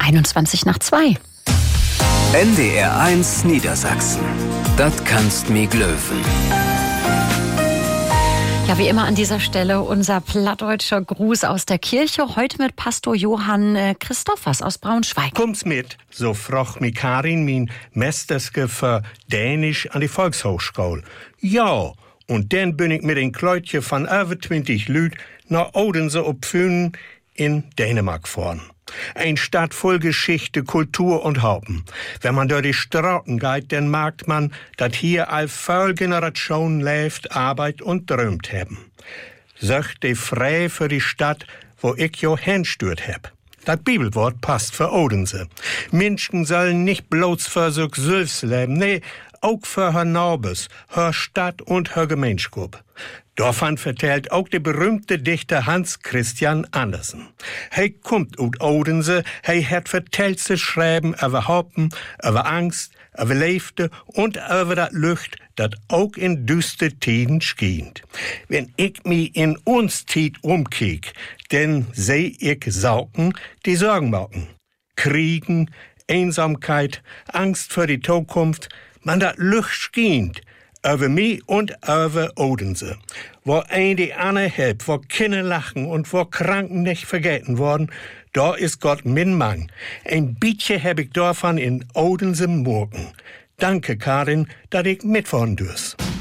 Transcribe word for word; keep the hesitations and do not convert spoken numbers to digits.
einundzwanzig nach zwei. N D R eins Niedersachsen. Das kannst mi glöwen. Ja, wie immer an dieser Stelle unser plattdeutscher Gruß aus der Kirche. Heute mit Pastor Johann äh, Christophers aus Braunschweig. Kommt's mit, so froch mi Karin min Mesterske für Dänisch an die Volkshochschule. Ja, und dann bin ich mit ein Kleutje von über zwanzig Lüd nach Odense op Pfünen in Dänemark fahren. Ein Stadt voll Geschichte, Kultur und Haupen. Wenn man durch die Straßen geht, dann merkt man, dass hier all voll Generationen lebt, arbeit und träumt haben. Sagt die frei für die Stadt, wo ich jo hinstürt hab. Das Bibelwort passt für Odense. Menschen sollen nicht bloß für sich selbst leben, nee, auch für her Naubes, her Stadt und her Gemeinschaft. Davon vertellt auch der berühmte Dichter Hans Christian Andersen. Hij kommt aus Odense, hij hat vertellt zu schreiben über Hoffen, über Angst, über Leefte und über das Licht, das auch in düster Tiden schient. Wenn ich mi in uns Tied umkiek, dann seh ich Sauken, die Sorgen machen. Kriegen, Einsamkeit, Angst für die Zukunft, man dat Licht schient, über mich und über Odense. Wo ein die andere helpt, wo Kinder lachen und wo Kranken nicht vergessen worden, da ist Gott min Mang. Ein bisschen hab ich davon in Odense morgen. Danke, Karin, dass ich mitfahren dürst.